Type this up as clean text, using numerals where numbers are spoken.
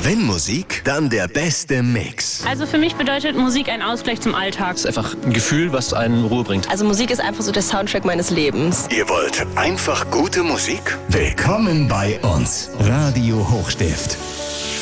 Wenn Musik, dann der beste Mix. Also für mich bedeutet Musik ein Ausgleich zum Alltag. Es ist einfach ein Gefühl, was einen Ruhe bringt. Also Musik ist einfach so der Soundtrack meines Lebens. Ihr wollt einfach gute Musik? Willkommen bei uns. Radio Hochstift.